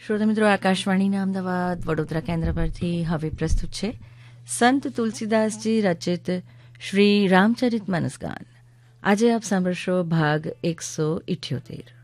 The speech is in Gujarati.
શ્રોતા મિત્રો, આકાશવાણીના અમદાવાદ વડોદરા કેન્દ્ર પરથી હવે પ્રસ્તુત છે સંત તુલસીદાસજી રચિત શ્રી રામચરિત માનસ ગાન. આજે આપ સાંભળશો ભાગ 178.